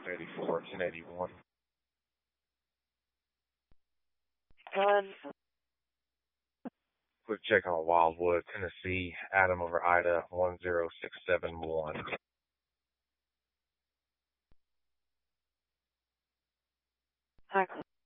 84, 1081. Quick check on Wildwood, Tennessee, Adam over Ida, 10671. Hi.